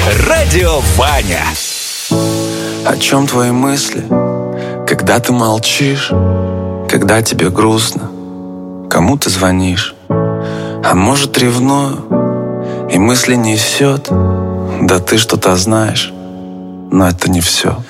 Радио Ваня. О чем твои мысли, когда ты молчишь, когда тебе грустно, кому ты звонишь? А может, ревную и мысли несет, да ты что-то знаешь, но это не все.